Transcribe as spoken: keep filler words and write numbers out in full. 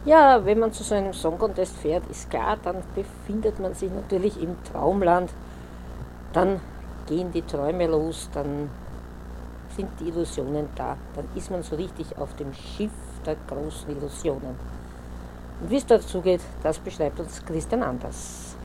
Ja, wenn man zu so einem Song Contest fährt, ist klar, dann befindet man sich natürlich im Traumland. Dann gehen die Träume los, dann sind die Illusionen da. Dann ist man so richtig auf dem Schiff der großen Illusionen. Und wie es dazu geht, das beschreibt uns Christian Anders.